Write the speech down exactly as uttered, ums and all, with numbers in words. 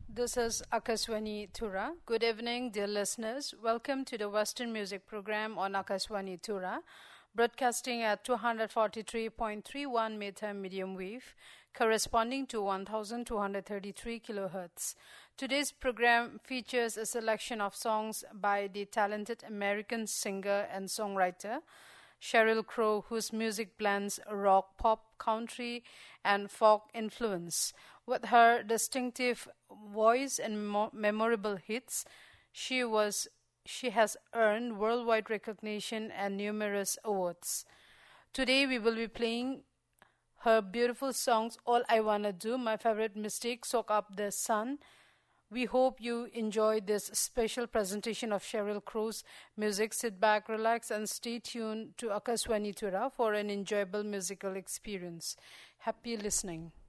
This is Akaswani Tura. Good evening, dear listeners. Welcome to the Western Music Program on Akaswani Tura, broadcasting at two forty-three point three one meter medium wave, corresponding to one thousand two hundred thirty-three kilohertz. Today's program features a selection of songs by the talented American singer and songwriter Sheryl Crow, whose music blends rock, pop, country, and folk influence. With her distinctive voice and mo- memorable hits, she was she has earned worldwide recognition and numerous awards. Today we will be playing her beautiful songs All I Wanna Do, My Favorite Mistake, Soak Up the Sun. We hope you enjoyed this special presentation of Sheryl Crow's music. Sit back, relax, and stay tuned to Akaswani Tura for an enjoyable musical experience. Happy listening.